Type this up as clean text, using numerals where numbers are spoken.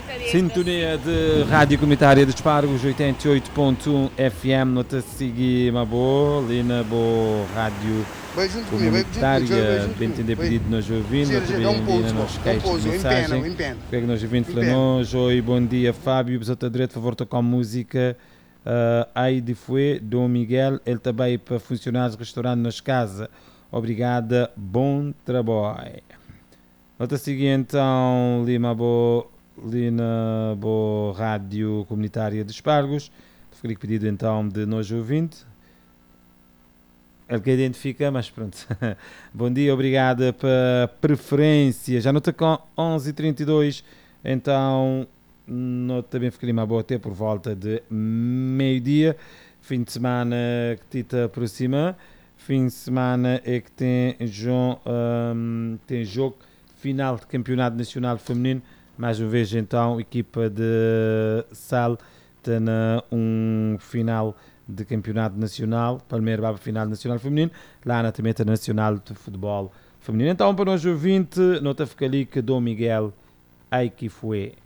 Sintonia de Rádio Comunitária de Espargos, 88.1 FM, nota seguir uma boa, ali na boa Rádio Comunitária, bem entender pedido nós ouvindo, também ali nos skates de mensagem, que nós ouvindo para nós, oi, bom dia Fábio, pessoa direito, favor tocar música, aí de Fue, Dom Miguel, ele também para funcionários, restaurante nas casas, obrigada, bom trabalho. Nota seguir então, Lima Boa, ali na boa Rádio Comunitária de Espargos. Fiquei pedido então de nós ouvinte. Ele que identifica, mas pronto. Bom dia, obrigada pela preferência. Já nota com 11h32, então nota bem fiquei uma boa até por volta de meio-dia. Fim de semana que te aproxima. Fim de semana é que tem jogo final de Campeonato Nacional Feminino. Mais uma vez, então, equipa de Sal tem final de campeonato nacional, Palmeiras vai para final nacional feminino, lá na também nacional de futebol feminino. Então, para nós ouvinte, nota fica ali que Dom Miguel, aí que foi.